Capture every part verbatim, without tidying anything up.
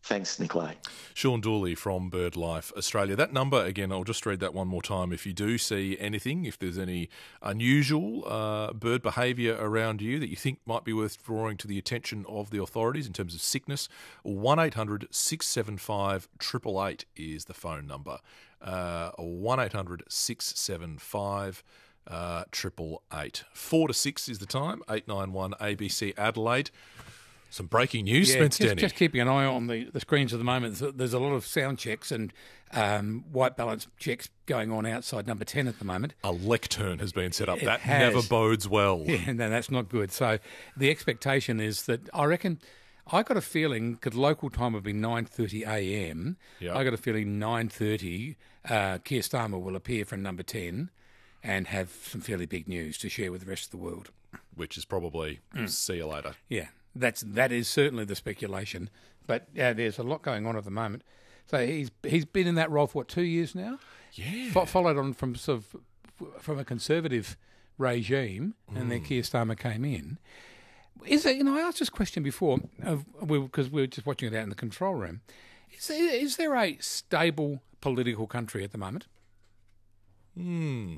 Thanks, Nikolai. Sean Dooley from BirdLife Australia. That number, again, I'll just read that one more time. If you do see anything, if there's any unusual uh, bird behaviour around you that you think might be worth drawing to the attention of the authorities in terms of sickness, one eight hundred six seven five eight eight eight is the phone number. Uh, one eight hundred six seven five eight eight eight. Four to six is the time, eight nine one A B C Adelaide. Some breaking news, yeah, Spence just, Denny. just keeping an eye on the, the screens at the moment. There's a lot of sound checks and um, white balance checks going on outside number ten at the moment. A lectern has been set up. It that has. never bodes well. Yeah, no, that's not good. So the expectation is that I reckon, I got a feeling, because local time would be nine thirty a m, Yep. I got a feeling nine thirty, uh, Keir Starmer will appear from number ten and have some fairly big news to share with the rest of the world. Which is probably see you later. Yeah. That's that is certainly the speculation, but yeah, there's a lot going on at the moment. So he's he's been in that role for what, two years now. Yeah, Fo- followed on from sort of from a conservative regime, and Mm. then Keir Starmer came in. Is there, you know, I asked this question before because we, 'cause we were just watching it out in the control room. Is there, is there a stable political country at the moment? Hmm.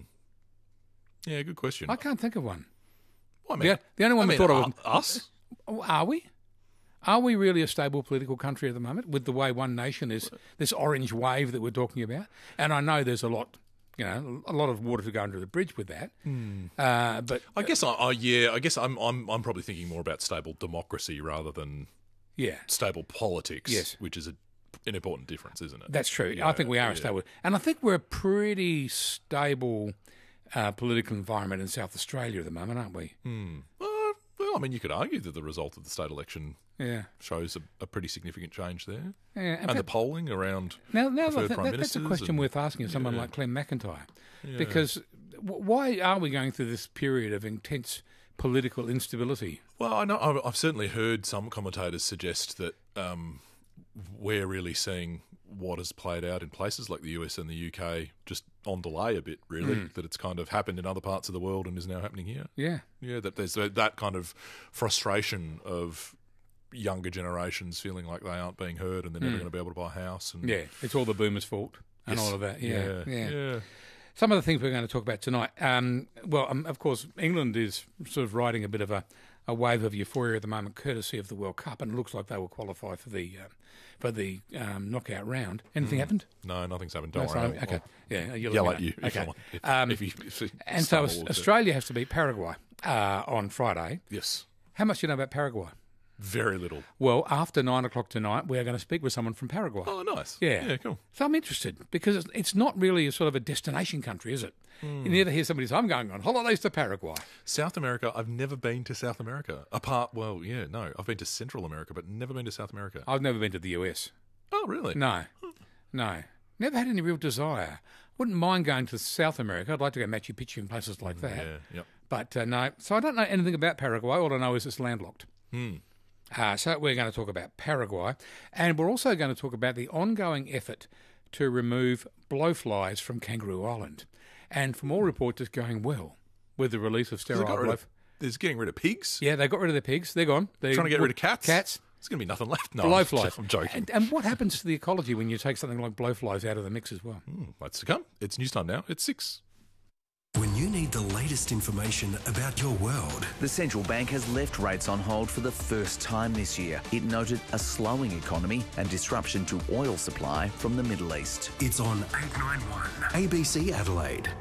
Yeah, good question. I can't think of one. Well, I mean, The, the only one I we mean, thought uh, of us. Oh, Are we? Are we really a stable political country at the moment with the way One Nation is, this orange wave that we're talking about? And I know there's a lot, you know, a lot of water to go under the bridge with that. Mm. Uh, but I guess I, I yeah, I guess I'm I'm I'm probably thinking more about stable democracy rather than yeah, stable politics. Yes. Which is a, an important difference, isn't it? that's true. Yeah, I think we are yeah. a stable, and I think we're a pretty stable uh, political environment in South Australia at the moment, aren't we? Hmm. Uh, well, I mean, you could argue that the result of the state election Yeah. shows a, a pretty significant change there, Yeah, and, and the fact- polling around Now, now preferred that, prime that, that's a ministers question and- worth asking of someone Yeah. like Clem McIntyre, Yeah. because w- why are we going through this period of intense political instability? Well, I know I've I've certainly heard some commentators suggest that um, we're really seeing what has played out in places like the U S and the U K just on delay a bit, really, Mm. that it's kind of happened in other parts of the world and is now happening here. Yeah. Yeah, that there's that that kind of frustration of younger generations feeling like they aren't being heard and they're never Mm. going to be able to buy a house. And Yeah, it's all the boomers' fault and Yes. all of that. Yeah, Yeah, yeah. yeah. Some of the things we're going to talk about tonight. Um, well, um, of course, England is sort of riding a bit of a, a wave of euphoria at the moment, courtesy of the World Cup, and it looks like they will qualify for the uh, for the um, knockout round. Anything Mm. happened? No, nothing's happened. Don't No, worry. sorry. I'll- Okay. I'll Yeah, you'll yell let at me you know. if, Okay. you want, if, Um, if you if you And so stumble with it. Australia has to beat Paraguay uh, on Friday. Yes. How much do you know about Paraguay? Very little. Well, after nine o'clock tonight, we are going to speak with someone from Paraguay. Oh, nice. Yeah. Yeah, cool. So I'm interested because it's, it's not really a sort of a destination country, is it? Mm. You never hear somebody say, I'm going on holidays to Paraguay. South America, I've never been to South America. Apart, well, yeah, no, I've been to Central America, but never been to South America. I've never been to the U S. Oh, really? No, no. Never had any real desire. Wouldn't mind going to South America. I'd like to go Machu Picchu and places like that. Yeah, yep. But uh, no, so I don't know anything about Paraguay. All I know is it's landlocked. Hmm. Uh, so we're going to talk about Paraguay, and we're also going to talk about the ongoing effort to remove blowflies from Kangaroo Island. And from all reports, it's going well with the release of So they sterile got rid blow. of, there's getting rid of pigs. Yeah, they got rid of their pigs. They're gone. They're Trying to get rid of cats. Cats. There's going to be nothing left. No, Blowflies. I'm joking. And, and what happens to the ecology when you take something like blowflies out of the mix as well? Hmm, that's to come. It's news time now. It's six. When you need the latest information about your world, The central bank has left rates on hold for the first time this year. It noted a slowing economy and disruption to oil supply from the Middle East. it's on eight ninety-one A B C Adelaide.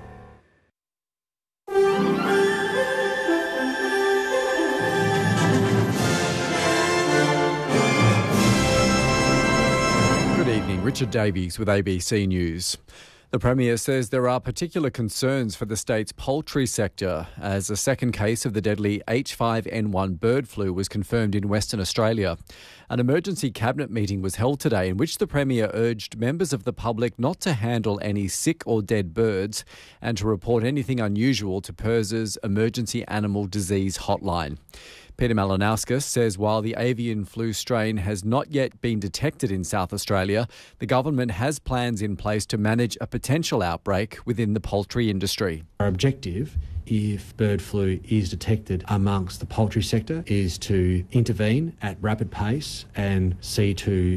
Good evening, Richard Davies with A B C News. The Premier says there are particular concerns for the state's poultry sector as a second case of the deadly H five N one bird flu was confirmed in Western Australia. An emergency cabinet meeting was held today in which the Premier urged members of the public not to handle any sick or dead birds and to report anything unusual to P I R S's Emergency Animal Disease Hotline. Peter Malinauskas says while the avian flu strain has not yet been detected in South Australia, the government has plans in place to manage a potential outbreak within the poultry industry. Our objective, if bird flu is detected amongst the poultry sector, is to intervene at rapid pace and see to